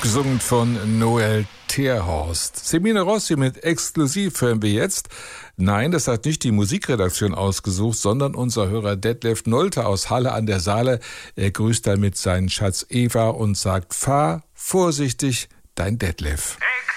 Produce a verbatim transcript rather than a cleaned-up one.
gesungen von Noel Terhorst. Semine Rossi mit Exklusiv hören wir jetzt. Nein, das hat nicht die Musikredaktion ausgesucht, sondern unser Hörer Detlef Nolte aus Halle an der Saale. Er grüßt damit seinen Schatz Eva und sagt: Fahr vorsichtig, dein Detlef. Hey.